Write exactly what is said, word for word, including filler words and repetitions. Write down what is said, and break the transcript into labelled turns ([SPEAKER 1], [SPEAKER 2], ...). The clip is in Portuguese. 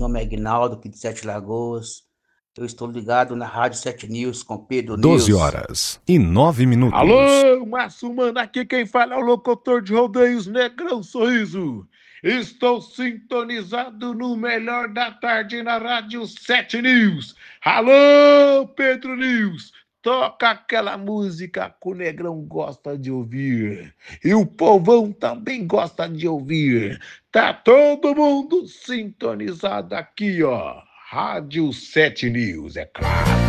[SPEAKER 1] nome é Aguinaldo, aqui de Sete Lagoas. Eu estou ligado na Rádio Sete News com Pedro
[SPEAKER 2] doze
[SPEAKER 1] News.
[SPEAKER 2] horas e nove minutos.
[SPEAKER 3] Alô, Márcio Mano, aqui quem fala é o locutor de rodeios Negrão Sorriso. Estou sintonizado no melhor da tarde na Rádio Sete News. Alô, Pedro News, toca aquela música que o Negrão gosta de ouvir. E o povão também gosta de ouvir. Tá todo mundo sintonizado aqui, ó. Rádio Sete News, é claro.